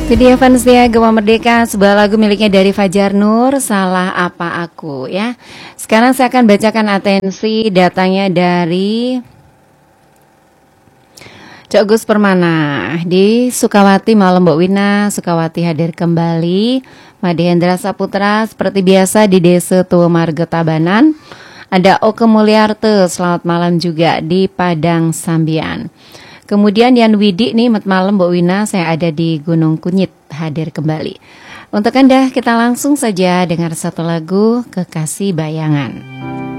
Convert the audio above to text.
Itu dia fansnya Gema Merdeka, sebuah lagu miliknya dari Fajar Nur, Salah Apa Aku ya. Sekarang saya akan bacakan atensi datanya dari Cok Gus Permana di Sukawati. Malam Mbak Wina, Sukawati hadir kembali. Madhendra Saputra seperti biasa di Desa Tua Marga Tabanan. Ada Oke Mulyarte, selamat malam juga di Padang Sambian. Kemudian Yan Widi nih, malam Mbak Wina, saya ada di Gunung Kunyit, hadir kembali. Untuk Anda kita langsung saja dengar satu lagu Kekasih Bayangan.